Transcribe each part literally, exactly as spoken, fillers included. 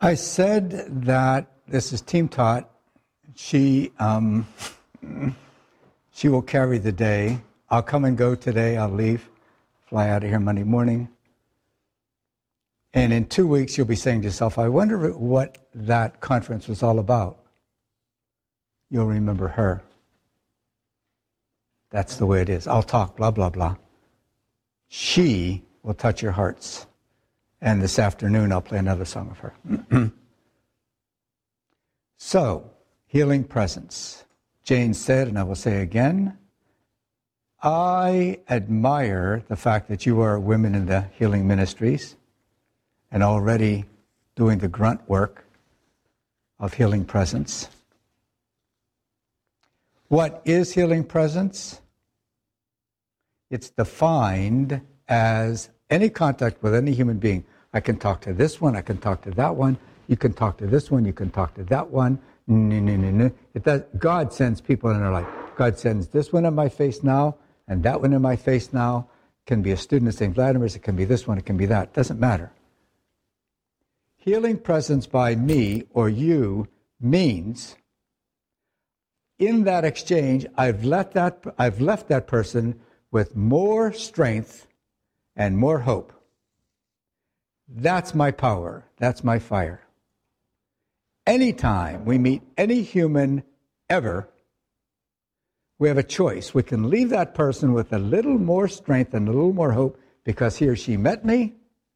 I said that this is team taught. She um, she will carry the day. I'll come and go today. I'll leave, fly out of here Monday morning. And in two weeks, you'll be saying to yourself, I wonder what that conference was all about. You'll remember her. That's the way it is. I'll talk, blah, blah, blah. She will touch your hearts. And this afternoon, I'll play another song of her. So, healing presence. Jane said, and I will say again, I admire the fact that you are women in the healing ministries and already doing the grunt work of healing presence. What is healing presence? It's defined as any contact with any human being. I can talk to this one, I can talk to that one, you can talk to this one, you can talk to that one. No, no, no, no. It does, God sends people in our life. God sends this one in my face now, and that one in my face now. It can be a student of Saint Vladimir's, it can be this one, it can be that. It doesn't matter. Healing presence by me or you means in that exchange, I've left that, I've left that person with more strength and more hope. That's my power. That's my fire. Anytime we meet any human ever, we have a choice. We can leave that person with a little more strength and a little more hope because he or she met me,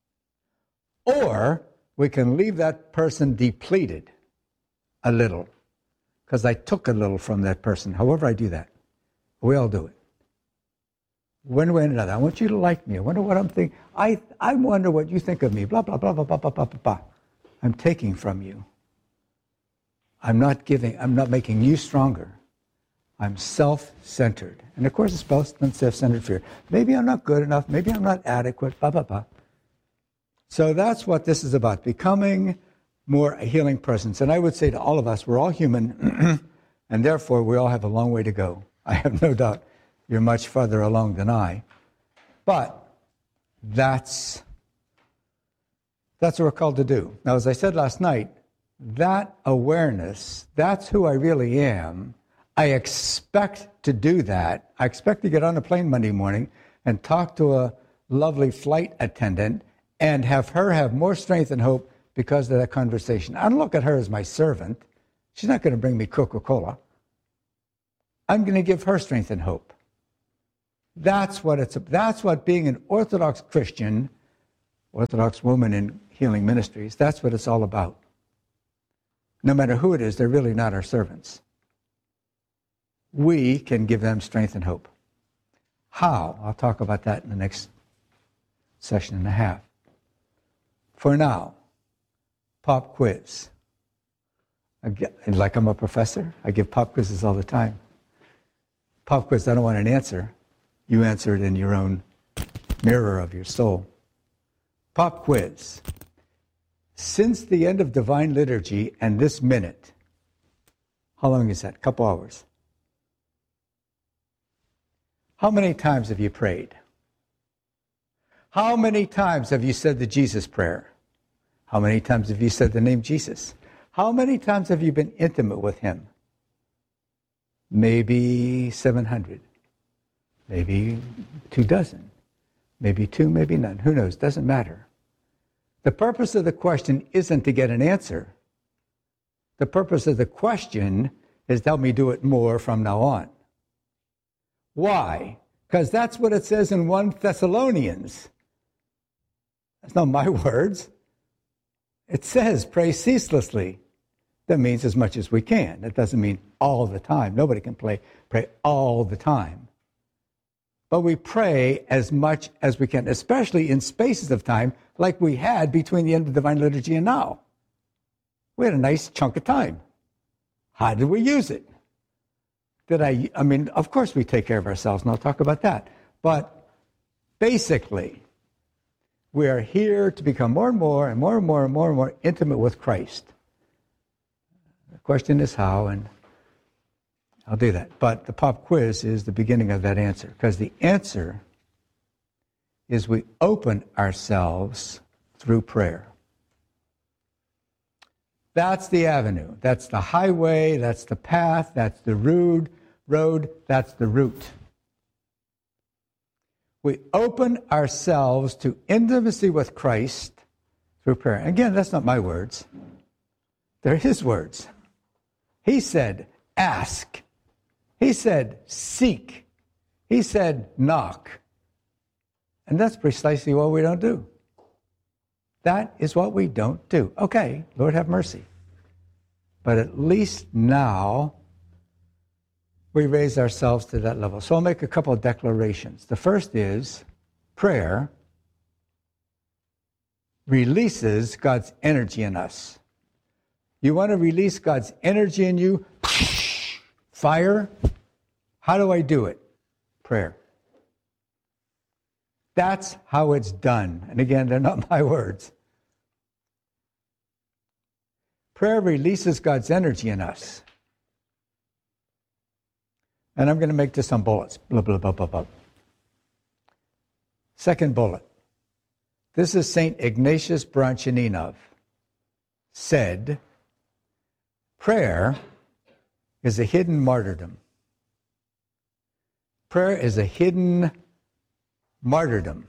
or we can leave that person depleted a little because I took a little from that person. However I do that, we all do it. One way or another. I want you to like me. I wonder what I'm thinking. I, I wonder what you think of me. Blah, blah, blah, blah, blah, blah, blah, blah. I'm taking from you. I'm not giving, I'm not making you stronger. I'm self-centered. And of course it's self-centered fear. Maybe I'm not good enough. Maybe I'm not adequate. Blah, blah, blah. So that's what this is about. Becoming more a healing presence. And I would say to all of us, we're all human. And therefore we all have a long way to go. I have no doubt. You're much further along than I. But that's, that's what we're called to do. Now, as I said last night, that awareness, that's who I really am. I expect to do that. I expect to get on a plane Monday morning and talk to a lovely flight attendant and have her have more strength and hope because of that conversation. I don't look at her as my servant. She's not going to bring me Coca-Cola. I'm going to give her strength and hope. That's what it's. That's what being an Orthodox Christian, Orthodox woman in healing ministries, that's what it's all about. No matter who it is, they're really not our servants. We can give them strength and hope. How? I'll talk about that in the next session and a half. For now, pop quiz. I get, like I'm a professor, I give pop quizzes all the time. Pop quiz, I don't want an answer. You answer it in your own mirror of your soul. Pop quiz. Since the end of Divine Liturgy and this minute, how long is that? A couple hours. How many times have you prayed? How many times have you said the Jesus prayer? How many times have you said the name Jesus? How many times have you been intimate with him? Maybe seven hundred. Maybe two dozen, maybe two, maybe none. Who knows? Doesn't matter. The purpose of the question isn't to get an answer. The purpose of the question is to help me do it more from now on. Why? Because that's what it says in First Thessalonians. That's not my words. It says, pray ceaselessly. That means as much as we can. That doesn't mean all the time. Nobody can pray, pray all the time. But we pray as much as we can, especially in spaces of time like we had between the end of Divine Liturgy and now. We had a nice chunk of time. How did we use it? Did I, I mean, of course we take care of ourselves, and I'll talk about that. But basically, we are here to become more and more and more and more and more and more intimate with Christ. The question is how, and I'll do that. But the pop quiz is the beginning of that answer, because the answer is we open ourselves through prayer. That's the avenue. That's the highway. That's the path. That's the road. Road. That's the route. We open ourselves to intimacy with Christ through prayer. Again, that's not my words. They're his words. He said, ask. He said, seek. He said, knock. And that's precisely what we don't do. That is what we don't do. Okay, Lord have mercy. But at least now we raise ourselves to that level. So I'll make a couple of declarations. The first is prayer releases God's energy in us. You want to release God's energy in you? Fire? How do I do it? Prayer. That's how it's done. And again, they're not my words. Prayer releases God's energy in us. And I'm going to make this on bullets. Blah, blah, blah, blah, blah. Second bullet. This is Saint Ignatius Branchaninov. Said, prayer is a hidden martyrdom. Prayer is a hidden martyrdom.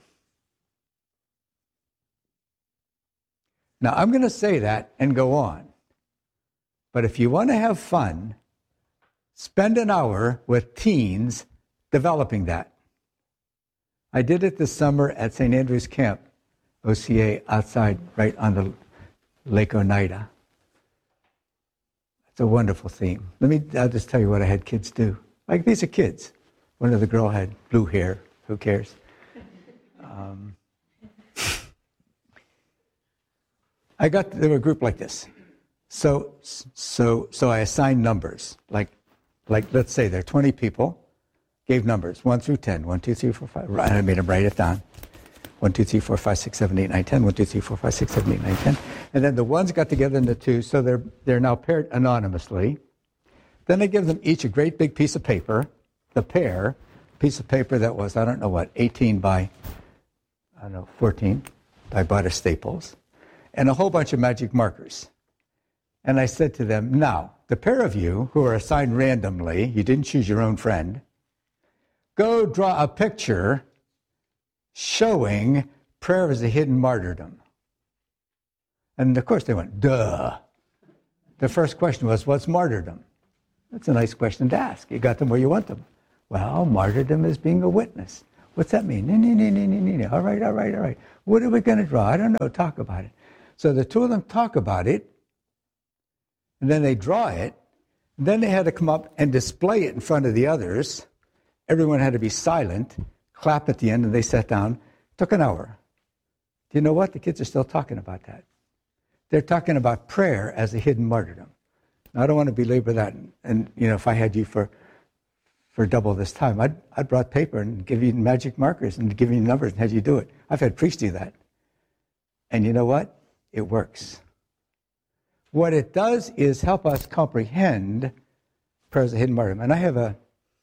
Now, I'm going to say that and go on. But if you want to have fun, spend an hour with teens developing that. I did it this summer at Saint Andrew's Camp, O C A, outside, right on the Lake Oneida. It's a wonderful theme. Let me, I'll just tell you what I had kids do. Like, these are kids. One of the girl had blue hair. Who cares? Um, I got, there were a group like this. So, so, so I assigned numbers. Like, like let's say there are twenty people. Gave numbers one through ten. One, two, three, four, five. I made them write it down. One, two, three, four, five, six, seven, eight, nine, ten. One, two, three, four, five, six, seven, eight, nine, ten. And then the ones got together in the twos, so they're they're now paired anonymously. Then I give them each a great big piece of paper. The pair, piece of paper that was, I don't know what, eighteen by, I don't know, fourteen. I bought at Staples. And a whole bunch of magic markers. And I said to them, now, the pair of you who are assigned randomly, you didn't choose your own friend, go draw a picture showing prayer as a hidden martyrdom. And of course they went, duh. The first question was, what's martyrdom? That's a nice question to ask. You got them where you want them. Well, martyrdom is being a witness. What's that mean? Nee, nee, nee, nee, nee, nee. All right, all right, all right. What are we going to draw? I don't know. Talk about it. So the two of them talk about it, and then they draw it, and then they had to come up and display it in front of the others. Everyone had to be silent, clap at the end, and they sat down. It took an hour. Do you know what? The kids are still talking about that. They're talking about prayer as a hidden martyrdom. Now, I don't want to belabor that. And, and you know, if I had you for for double this time, I'd, I'd brought paper and give you magic markers and give you numbers and had you do it. I've had priests do that. And you know what? It works. What it does is help us comprehend prayer as a hidden martyrdom. And I have a,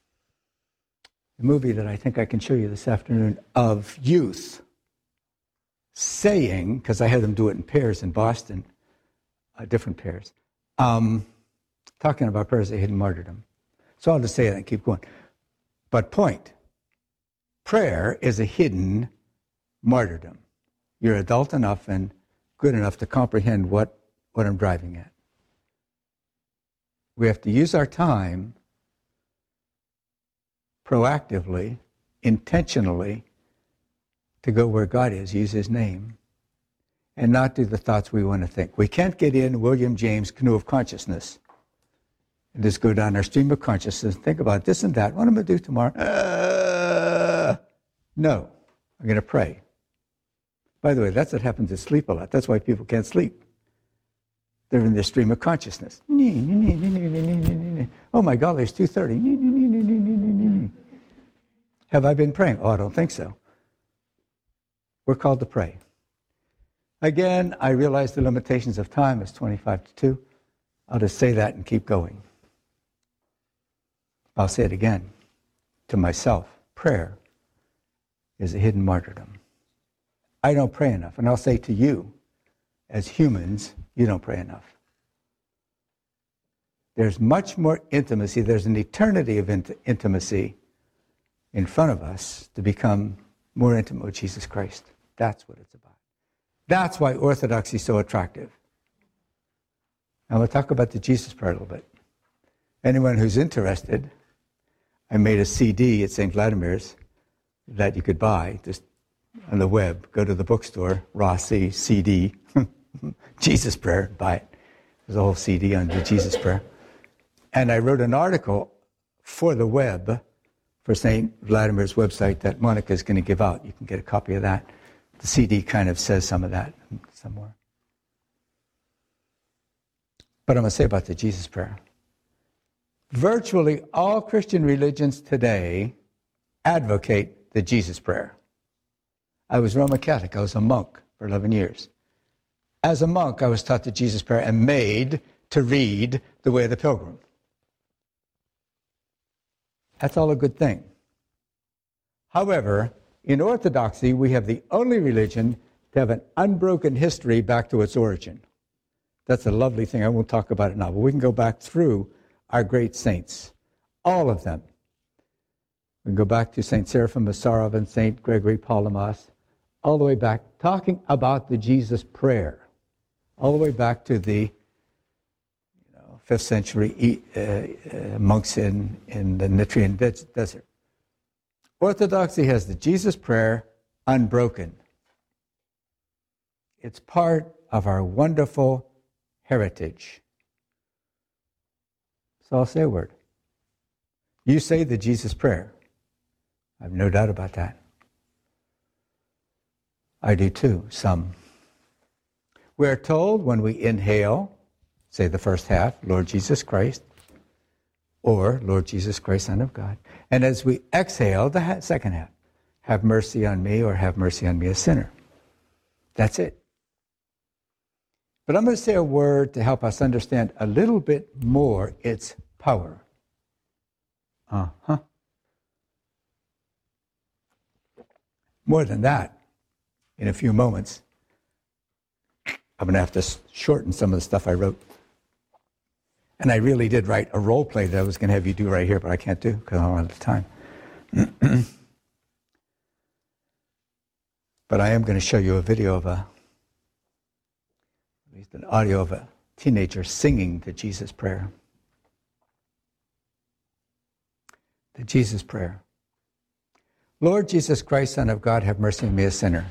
a movie that I think I can show you this afternoon of youth saying, because I had them do it in pairs in Boston, uh, different pairs, um, talking about prayer as a hidden martyrdom. So I'll just say that and keep going. But point, prayer is a hidden martyrdom. You're adult enough and good enough to comprehend what, what I'm driving at. We have to use our time proactively, intentionally, to go where God is, use his name, and not do the thoughts we want to think. We can't get in William James' canoe of consciousness and just go down our stream of consciousness and think about this and that. What am I going to do tomorrow? Uh, no, I'm going to pray. By the way, that's what happens to sleep a lot. That's why people can't sleep. They're in their stream of consciousness. Oh my God, it's two thirty. Have I been praying? Oh, I don't think so. We're called to pray. Again, I realize the limitations of time is twenty-five to two. I'll just say that and keep going. I'll say it again to myself. Prayer is a hidden martyrdom. I don't pray enough. And I'll say to you, as humans, you don't pray enough. There's much more intimacy. There's an eternity of int- intimacy in front of us to become more intimate with Jesus Christ. That's what it's about. That's why orthodoxy is so attractive. Now we'll talk about the Jesus Prayer a little bit. Anyone who's interested, I made a C D at Saint Vladimir's that you could buy just on the web. Go to the bookstore, Rossi, C D, Jesus Prayer, buy it. There's a whole C D on the Jesus Prayer. And I wrote an article for the web, for Saint Vladimir's website that Monica's going to give out. You can get a copy of that. The C D kind of says some of that somewhere. But I'm going to say about the Jesus Prayer. Virtually all Christian religions today advocate the Jesus Prayer. I was Roman Catholic. I was a monk for eleven years. As a monk, I was taught the Jesus Prayer and made to read the Way of the Pilgrim. That's all a good thing. However, in Orthodoxy, we have the only religion to have an unbroken history back to its origin. That's a lovely thing. I won't talk about it now, but we can go back through our great saints, all of them. We can go back to Saint Seraphim of Sarov and Saint Gregory Palamas, all the way back, talking about the Jesus Prayer, all the way back to the you know, fifth century uh, uh, monks in, in the Nitrian de- desert. Orthodoxy has the Jesus Prayer unbroken. It's part of our wonderful heritage. So I'll say a word. You say the Jesus Prayer. I have no doubt about that. I do too, some. We're told when we inhale, say the first half, Lord Jesus Christ, or Lord Jesus Christ, Son of God. And as we exhale, the ha- second half, have mercy on me, or have mercy on me, a sinner. That's it. But I'm going to say a word to help us understand a little bit more its power. Uh-huh. More than that, in a few moments, I'm going to have to shorten some of the stuff I wrote. And I really did write a role play that I was going to have you do right here, but I can't do because I don't have the time. But I am going to show you a video of a, at least an audio of a teenager singing the Jesus Prayer. The Jesus Prayer. Lord Jesus Christ, Son of God, have mercy on me, a sinner.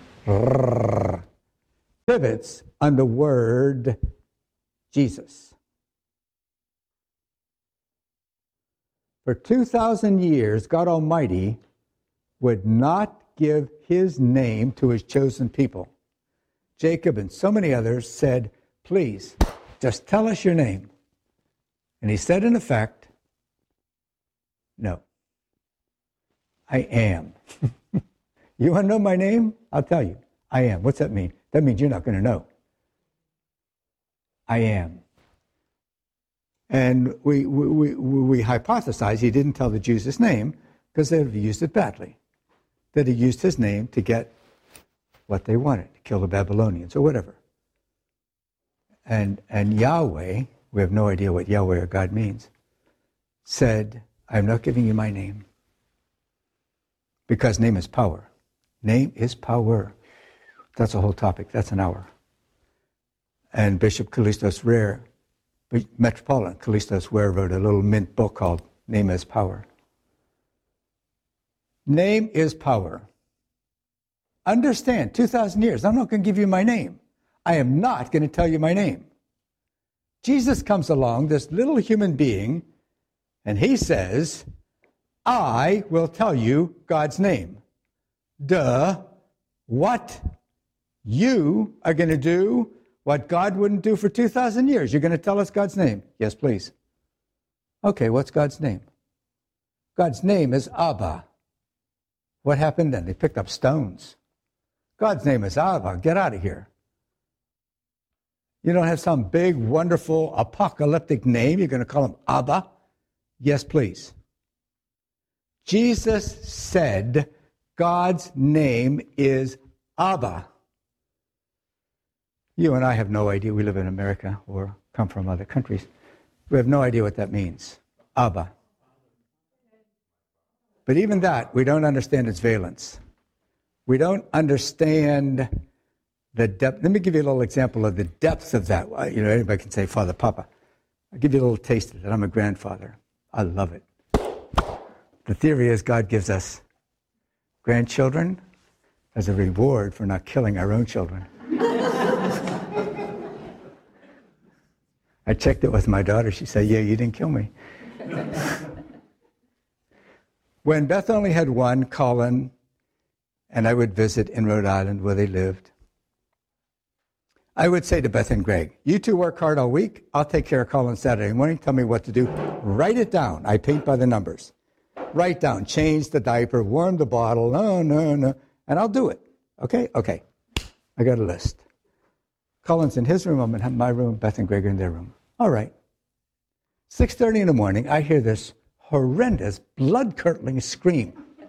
Pivots on the word Jesus. For two thousand years, God Almighty would not give his name to his chosen people. Jacob and so many others said, please, just tell us your name. And he said, in effect, no. I am. You want to know my name? I'll tell you. I am. What's that mean? That means you're not going to know. I am. And we, we, we, we hypothesize he didn't tell the Jews his name because they would have used it badly. That he used his name to get what they wanted, to kill the Babylonians or whatever. And, and Yahweh, we have no idea what Yahweh or God means, said, I'm not giving you my name. Because name is power. Name is power. That's a whole topic. That's an hour. And Bishop Callistos Ware, Metropolitan Callistos Ware, wrote a little mint book called Name is Power. Name is power. Understand, two thousand years, I'm not going to give you my name. I am not going to tell you my name. Jesus comes along, this little human being, and he says, I will tell you God's name. Duh. What? You are going to do what God wouldn't do for two thousand years. You're going to tell us God's name. Yes, please. Okay, what's God's name? God's name is Abba. What happened then? They picked up stones. God's name is Abba. Get out of here. You don't have some big, wonderful, apocalyptic name. You're going to call him Abba? Yes, please. Jesus said God's name is Abba. You and I have no idea. We live in America or come from other countries. We have no idea what that means. Abba. But even that, we don't understand its valence. We don't understand the depth. Let me give you a little example of the depth of that. You know, anybody can say, Father, Papa. I'll give you a little taste of it. I'm a grandfather. I love it. The theory is God gives us grandchildren as a reward for not killing our own children. I checked it with my daughter. She said, yeah, you didn't kill me. When Beth only had one, Colin, and I would visit in Rhode Island where they lived, I would say to Beth and Greg, you two work hard all week. I'll take care of Colin Saturday morning. Tell me what to do. Write it down. I paint by the numbers. Write down, change the diaper, warm the bottle, no, no, no, and I'll do it. Okay? Okay. I got a list. Colin's in his room, I'm in my room, Beth and Greg are in their room. All right. six thirty in the morning, I hear this horrendous, blood-curdling scream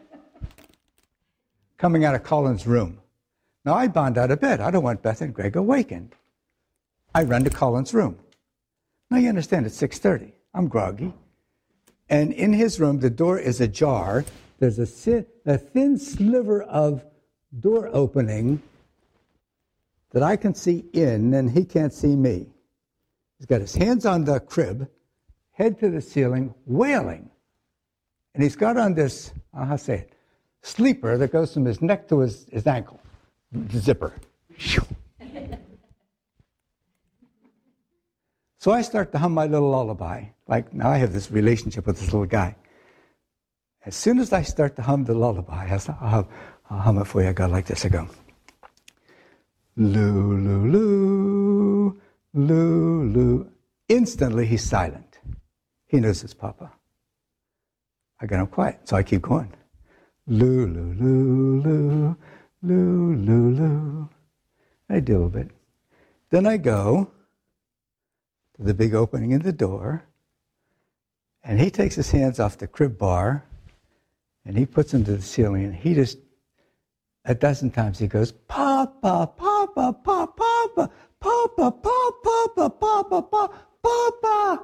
coming out of Colin's room. Now, I bound out of bed. I don't want Beth and Greg awakened. I run to Colin's room. Now, you understand, it's six thirty. I'm groggy. And in his room, the door is ajar. There's a, si- a thin sliver of door opening that I can see in, and he can't see me. He's got his hands on the crib, head to the ceiling, wailing. And he's got on this, uh, how to say it, sleeper that goes from his neck to his, his ankle, the zipper. So I start to hum my little lullaby. Like, now I have this relationship with this little guy. As soon as I start to hum the lullaby, I'll, hum, I'll hum it for you. I go like this. I go, Lou, Lou, Lou, Lou, Lou. Instantly, he's silent. He knows it's Papa. I got him quiet, so I keep going. Lou, Lou, Lou, Lou, Lou, Lou, Lou. I do a little bit. Then I go to the big opening in the door, and he takes his hands off the crib bar, and he puts them to the ceiling, and he just, a dozen times he goes, Papa, Papa, Papa, Papa, Papa, Papa, Papa, Papa, Papa, Papa.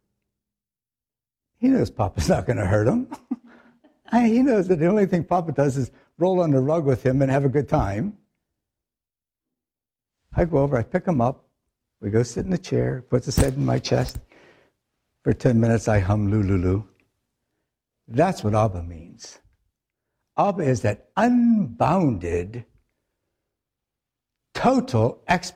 He knows Papa's not going to hurt him. He knows that the only thing Papa does is roll on the rug with him and have a good time. I go over, I pick him up, we go sit in the chair, puts his head in my chest. For ten minutes, I hum Lou, Lou, Lou. That's what Abba means. Abba is that unbounded, total expectation.